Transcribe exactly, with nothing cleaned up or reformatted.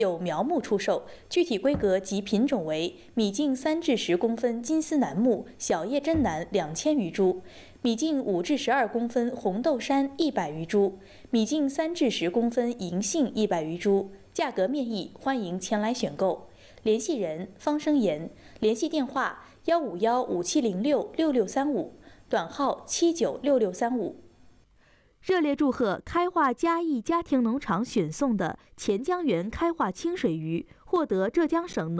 有苗木出售，具体规格及品种为米净三至十公分金丝楠木小叶真楠两千余株，米净五至十二公分红豆杉一百余株，米净三至十公分银杏一百余株，价格面议，欢迎前来选购。联系人：方生岩，联系电话：幺五幺五七零六六六三五，短号七九六六三五。 热烈祝贺开化嘉义家庭农场选送的钱江源开化清水鱼获得浙江省农